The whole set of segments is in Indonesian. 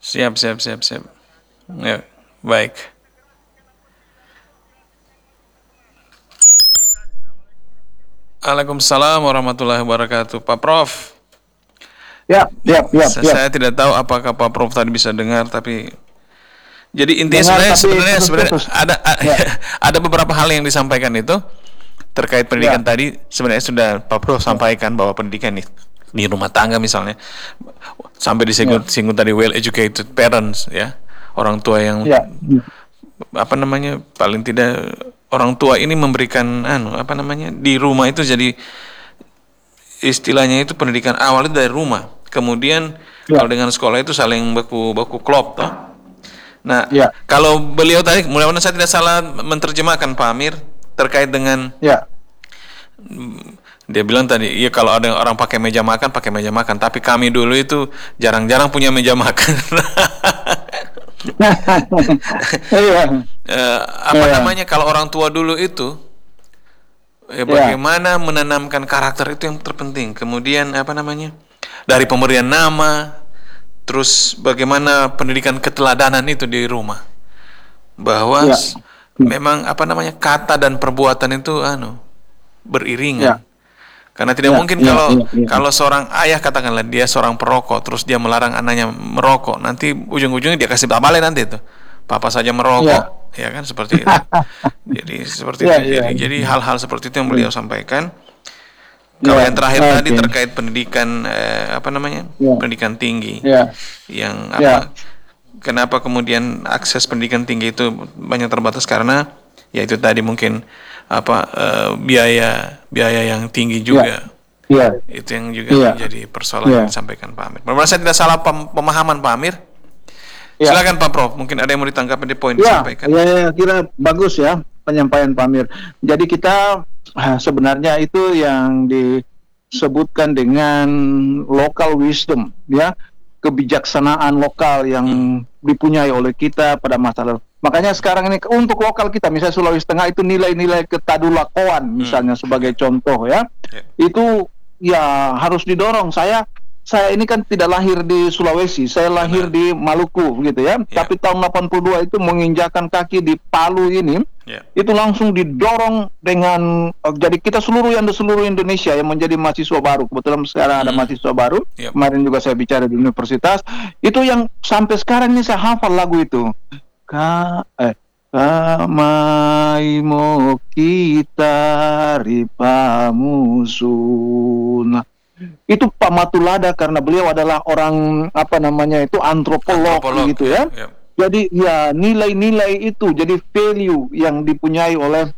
Siap, siap, siap, siap. Ya, baik. Waalaikumsalam warahmatullahi wabarakatuh. Pak Prof, Ya, ya, ya, ya. saya tidak tahu apakah Pak Prof tadi bisa dengar, tapi jadi intinya Dengar sebenarnya tapi sebenarnya putus-putus. ada Ya, ada beberapa hal yang disampaikan itu terkait pendidikan ya, tadi sebenarnya sudah Pak Prof ya, sampaikan bahwa pendidikan nih di rumah tangga misalnya sampai disinggung ya, singgung tadi well educated parents ya, orang tua yang ya, apa namanya, paling tidak orang tua ini memberikan apa namanya, di rumah itu jadi istilahnya itu pendidikan awal itu dari rumah, kemudian ya, kalau dengan sekolah itu saling baku klop toh. Nah, ya, kalau beliau tadi, mudah-mudahan saya tidak salah menerjemahkan Pak Amir terkait dengan ya. dia bilang tadi, iya kalau ada orang pakai meja makan, tapi kami dulu itu jarang-jarang punya meja makan. Iya, Apa iya, namanya, kalau orang tua dulu itu iya, bagaimana menanamkan karakter itu yang terpenting. Kemudian apa namanya, dari pemberian nama, terus bagaimana pendidikan keteladanan itu di rumah, bahwa iya, memang apa namanya, kata dan perbuatan itu beriringan. iya, Karena tidak iya, mungkin iya, kalau iya, iya, kalau seorang ayah katakanlah dia seorang perokok terus dia melarang anaknya merokok, nanti ujung-ujungnya dia kasih balik nanti itu. Papa saja iya, merokok, ya kan seperti itu. Jadi seperti iya, itu. iya, Jadi hal-hal seperti itu yang beliau sampaikan. Kalau iya, yang terakhir tadi oke, terkait pendidikan apa namanya? iya, Pendidikan tinggi iya, yang iya, apa, kenapa kemudian akses pendidikan tinggi itu banyak terbatas, karena ya itu tadi mungkin apa biaya yang tinggi iya, juga, iya, itu yang juga iya, menjadi persoalan iya, yang disampaikan Pak Amir. Mudah-mudahan saya tidak salah pemahaman Pak Amir. iya. Silakan Pak Prof, mungkin ada yang mau ditanggapi di poin Ya, disampaikan. ya, kira bagus ya penyampaian Pak Amir. Jadi kita sebenarnya itu yang disebutkan dengan local wisdom, ya, kebijaksanaan lokal yang dipunyai oleh kita pada masa lalu. Makanya sekarang ini untuk lokal kita, misalnya Sulawesi Tengah itu nilai-nilai ketadulakoan, misalnya sebagai contoh ya, Ya. itu ya harus didorong. Saya ini kan tidak lahir di Sulawesi, saya lahir Benar. di Maluku gitu ya. Ya. Tapi tahun 82 itu menginjakan kaki di Palu ini, Ya. itu langsung didorong dengan jadi kita seluruh Indonesia yang menjadi mahasiswa baru. Kebetulan sekarang ada mahasiswa baru. Ya. Kemarin juga saya bicara di universitas. Itu yang sampai sekarang ini saya hafal lagu itu. Kamaimo kita ripamusun. Itu Pak Matulada, karena beliau adalah orang apa namanya itu antropolog gitu ya. Ya. Jadi ya nilai-nilai itu jadi value yang dipunyai oleh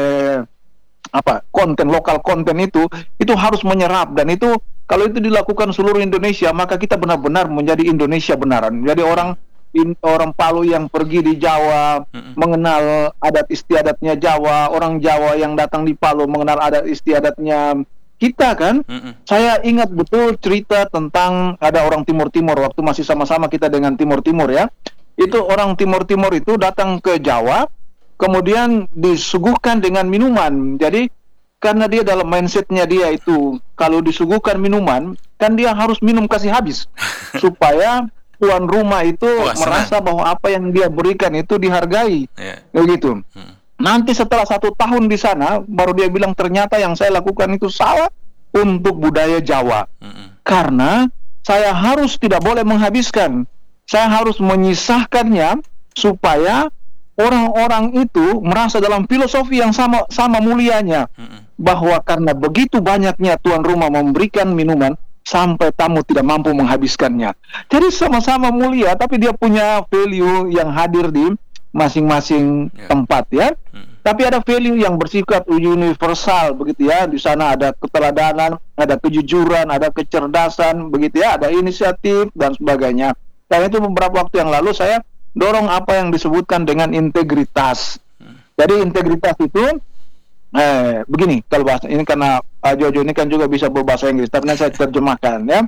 apa konten lokal, konten itu harus menyerap, dan itu kalau itu dilakukan seluruh Indonesia maka kita benar-benar menjadi Indonesia benaran. Jadi orang Palu yang pergi di Jawa mengenal adat istiadatnya Jawa, orang Jawa yang datang di Palu mengenal adat istiadatnya kita kan. Saya ingat betul cerita tentang ada orang Timur-Timur waktu masih sama-sama kita dengan Timur-Timur ya. Itu orang Timur-Timur itu datang ke Jawa, kemudian disuguhkan dengan minuman. Jadi karena dia dalam mindsetnya dia itu kalau disuguhkan minuman kan dia harus minum kasih habis supaya tuan rumah itu merasa bahwa apa yang dia berikan itu dihargai, begitu. Nanti setelah 1 tahun di sana, baru dia bilang ternyata yang saya lakukan itu salah untuk budaya Jawa. Karena saya harus tidak boleh menghabiskan, saya harus menyisahkannya supaya orang-orang itu merasa dalam filosofi yang sama mulianya, bahwa karena begitu banyaknya tuan rumah memberikan minuman sampai tamu tidak mampu menghabiskannya. Jadi sama-sama mulia, tapi dia punya value yang hadir di masing-masing tempat ya. Tapi ada value yang bersifat universal begitu ya. Di sana ada keteladanan, ada kejujuran, ada kecerdasan begitu ya, ada inisiatif dan sebagainya. Dan itu beberapa waktu yang lalu saya dorong apa yang disebutkan dengan integritas. Jadi integritas itu begini, kalau bahasa ini karena Jojo ini kan juga bisa berbahasa Inggris, tapi saya terjemahkan ya.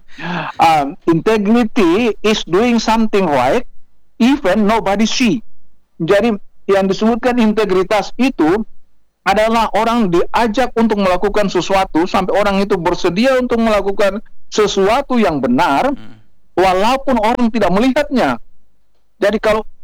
Integrity is doing something right even nobody see. Jadi yang disebutkan integritas itu adalah orang diajak untuk melakukan sesuatu sampai orang itu bersedia untuk melakukan sesuatu yang benar walaupun orang tidak melihatnya. Jadi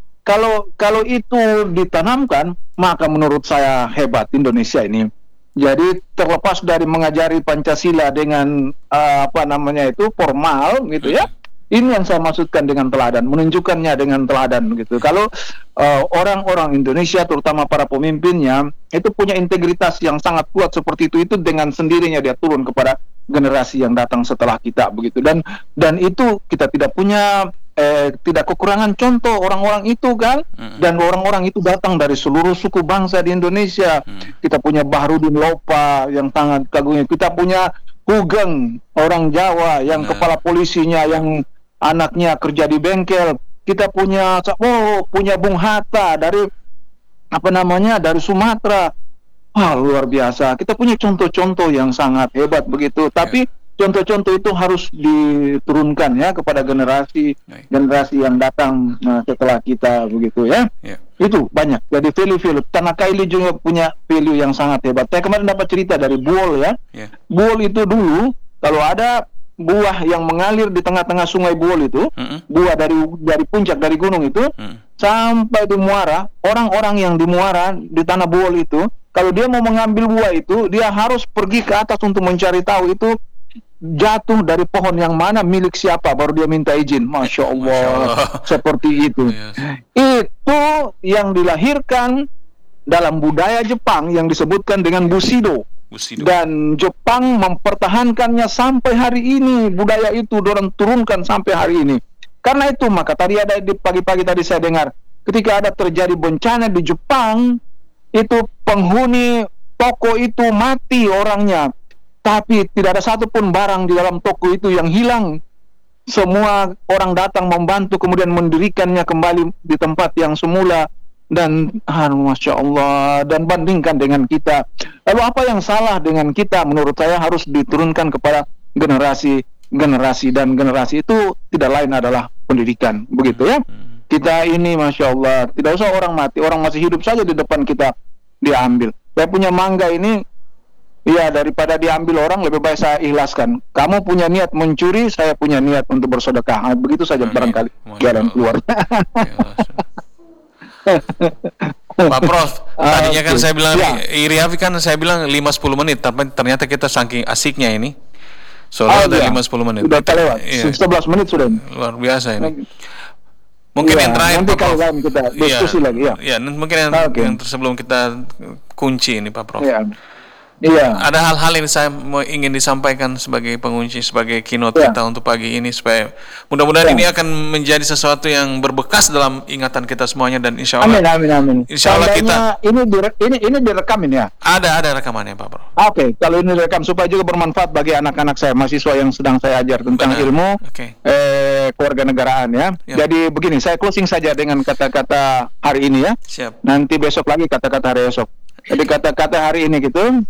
kalau itu ditanamkan, maka menurut saya hebat Indonesia ini. Jadi terlepas dari mengajari Pancasila dengan apa namanya itu formal gitu ya. Ini yang saya maksudkan dengan teladan, menunjukkannya dengan teladan gitu. Kalau orang-orang Indonesia, terutama para pemimpinnya, itu punya integritas yang sangat kuat seperti itu dengan sendirinya dia turun kepada generasi yang datang setelah kita begitu. Dan itu kita tidak punya tidak kekurangan contoh orang-orang itu kan, dan orang-orang itu datang dari seluruh suku bangsa di Indonesia. Kita punya Bahrudin Lopa yang sangat kagumnya, kita punya Hugeng orang Jawa yang kepala polisinya yang anaknya kerja di bengkel, kita punya punya Bung Hatta dari apa namanya dari Sumatera. Wah, luar biasa. Kita punya contoh-contoh yang sangat hebat begitu. Tapi contoh-contoh itu harus diturunkan ya kepada generasi yang datang setelah kita begitu ya. Itu banyak. Jadi value Tanah Kaili juga punya value yang sangat hebat. Saya kemarin dapat cerita dari Buol ya. Buol itu dulu kalau ada buah yang mengalir di tengah-tengah sungai Buol itu, buah dari puncak dari gunung itu sampai di muara, orang-orang yang di muara di tanah Buol itu, kalau dia mau mengambil buah itu, dia harus pergi ke atas untuk mencari tahu itu jatuh dari pohon yang mana, milik siapa, baru dia minta izin. Masya Allah. Seperti itu. Itu yang dilahirkan dalam budaya Jepang yang disebutkan dengan Bushido. Dan Jepang mempertahankannya sampai hari ini. Budaya itu dorong turunkan sampai hari ini. Karena itu maka tadi ada di pagi-pagi tadi saya dengar, ketika ada terjadi bencana di Jepang, itu penghuni toko itu mati orangnya, tapi tidak ada satupun barang di dalam toko itu yang hilang. Semua orang datang membantu kemudian mendirikannya kembali di tempat yang semula. Dan Masya Allah, dan bandingkan dengan kita. Lalu apa yang salah dengan kita? Menurut saya harus diturunkan kepada generasi itu tidak lain adalah pendidikan, begitu ya. Kita ini Masya Allah, tidak usah orang mati, orang masih hidup saja di depan kita diambil. Saya punya mangga ini, ya daripada diambil orang lebih baik saya ikhlaskan. Kamu punya niat mencuri, saya punya niat untuk bersedekah. Begitu saja barangkali jalan keluar. Pak Prof, tadinya kan saya bilang Iri Hafi kan saya bilang 5-10 menit, tapi ternyata kita saking asiknya ini soalnya ada 5-10 menit. Sudah lewat, 11 menit sudah. Luar biasa ini. Mungkin yang terakhir nanti kalau kita diskusi lagi mungkin yang sebelum kita kunci ini Pak Prof. Iya. Ada hal-hal yang saya ingin disampaikan sebagai pengunci, sebagai keynote kita untuk pagi ini, supaya mudah-mudahan ini akan menjadi sesuatu yang berbekas dalam ingatan kita semuanya, dan insya Allah. Amin. Insya Allah kita ini direkamin ya. Ada rekamannya Pak Bro. Oke, kalau ini direkam supaya juga bermanfaat bagi anak-anak saya, mahasiswa yang sedang saya ajar tentang ilmu kewarganegaraan ya. Jadi begini, saya closing saja dengan kata-kata hari ini ya. Siap. Nanti besok lagi kata-kata hari esok. Jadi kata-kata hari ini gitu,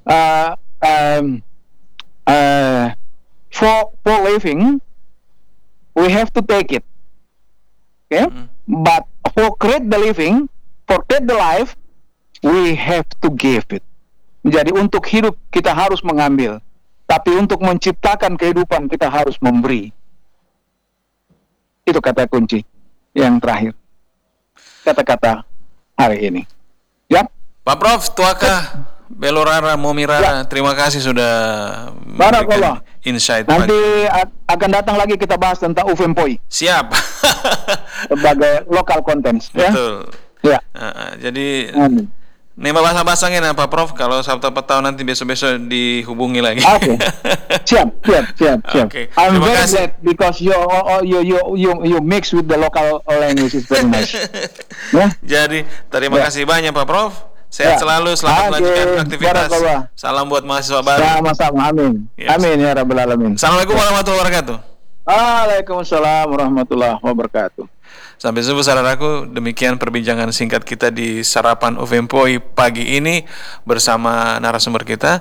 for living, we have to take it, okay? But for create the living, for create the life, we have to give it. Jadi untuk hidup kita harus mengambil, tapi untuk menciptakan kehidupan kita harus memberi. Itu kata kunci yang terakhir. Kata-kata hari ini. Ya. Pak Prof, Tuaka Belorara Momirara, terima kasih sudah memberikan insight. Nanti akan datang lagi kita bahas tentang UFMPOI. Siap. Sebagai lokal content. Betul. Ya. Jadi nema bahasa-bahasanya Pak Prof, kalau Sabtu tahu nanti besok-besok dihubungi lagi. Oke. Siap. Okay. I'm very glad because you mix with the local language is very nice. Jadi terima kasih banyak Pak Prof. Sehat selalu, selamat melanjutkan aktivitas. Salam buat mahasiswa baru. Sama-sama, amin. Amin ya Rabbal Alamin. Assalamualaikum warahmatullahi wabarakatuh. Waalaikumsalam warahmatullahi wabarakatuh. Sampai jumpa saudaraku, demikian perbincangan singkat kita di Sarapan UFMPOI pagi ini bersama narasumber kita,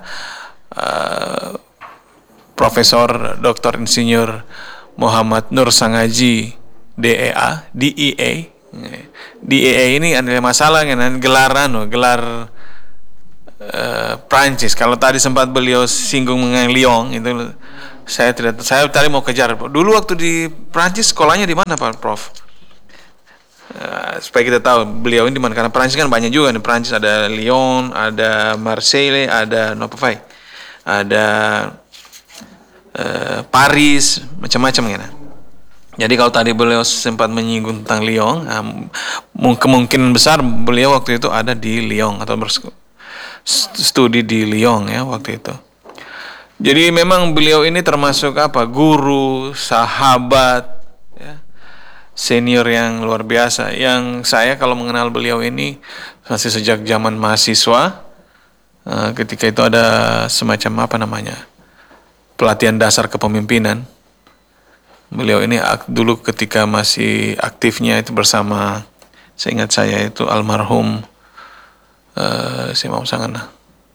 Profesor Dr. Insinyur Muhammad Nur Sangaji DEA. DEA ini ada masalah dengan gelar Prancis. Kalau tadi sempat beliau singgung mengenai Lyon itu, saya tadi mau kejar. Dulu waktu di Prancis sekolahnya di mana Pak Prof? supaya kita tahu beliau ini di mana, karena Prancis kan banyak juga nih. Prancis ada Lyon, ada Marseille, ada Nopokai, ada Paris, macam-macam ya. Jadi kalau tadi beliau sempat menyinggung tentang Lyon, kemungkinan besar beliau waktu itu ada di Lyon atau studi di Lyon ya waktu itu. Jadi memang beliau ini termasuk guru, sahabat, ya, senior yang luar biasa. Yang saya kalau mengenal beliau ini masih sejak zaman mahasiswa, ketika itu ada semacam pelatihan dasar kepemimpinan. Beliau ini dulu ketika masih aktifnya itu bersama, seingat saya itu almarhum si Mam Sangana,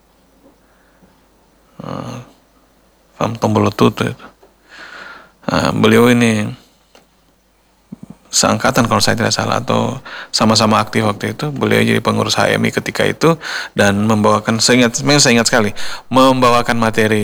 Fam Tombolotutu itu. Beliau ini seangkatan kalau saya tidak salah, atau sama-sama aktif waktu itu. Beliau jadi pengurus HMI ketika itu dan membawakan, saya ingat sekali, membawakan materi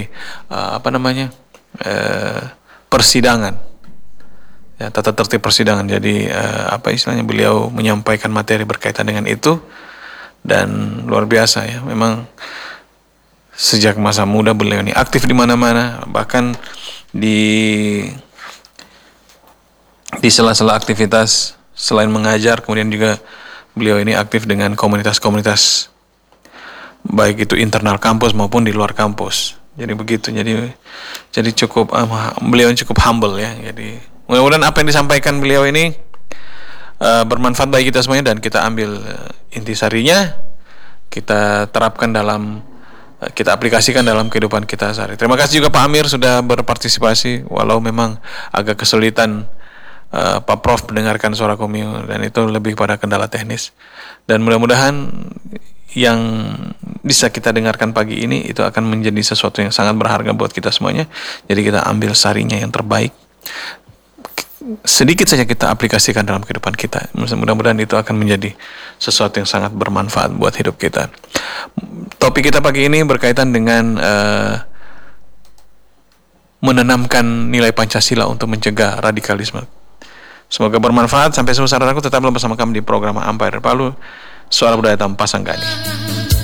persidangan. Ya, tata tertib persidangan. Jadi istilahnya beliau menyampaikan materi berkaitan dengan itu, dan luar biasa ya. Memang sejak masa muda beliau ini aktif di mana-mana, bahkan di sela-sela aktivitas selain mengajar, kemudian juga beliau ini aktif dengan komunitas-komunitas, baik itu internal kampus maupun di luar kampus. Jadi begitu. Jadi cukup beliau cukup humble ya. Jadi mudah-mudahan apa yang disampaikan beliau ini bermanfaat bagi kita semuanya, dan kita ambil intisarinya, kita terapkan kita aplikasikan dalam kehidupan kita sehari. Terima kasih juga Pak Amir sudah berpartisipasi, walau memang agak kesulitan Pak Prof mendengarkan suara kami, dan itu lebih pada kendala teknis. Dan mudah-mudahan yang bisa kita dengarkan pagi ini itu akan menjadi sesuatu yang sangat berharga buat kita semuanya. Jadi kita ambil sarinya yang terbaik, sedikit saja kita aplikasikan dalam kehidupan kita. Mudah-mudahan itu akan menjadi sesuatu yang sangat bermanfaat buat hidup kita. Topik kita pagi ini berkaitan dengan menanamkan nilai Pancasila untuk mencegah radikalisme. Semoga bermanfaat. Sampai selesai, saudaraku, tetaplah bersama kami di program Ampere Palu, Suara Budaya Tampasang Gani.